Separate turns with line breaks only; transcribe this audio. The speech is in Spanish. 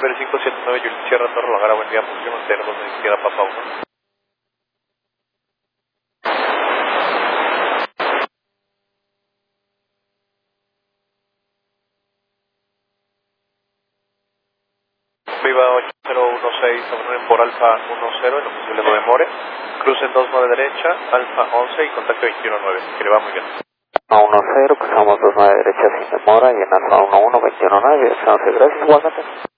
Denver 579, Juliet Sierra Torre, Lagara, buen día, posición mantener 2 de izquierda, Papa 1. Viva 8016, abandone por Alfa 10, en lo posible no demore. Crucen 29 derecha, Alfa 11 y contacto 219, que le va muy bien.
A 10, cruzamos 29 derecha sin demora y en Alfa 11, 219, gracias, igualmente.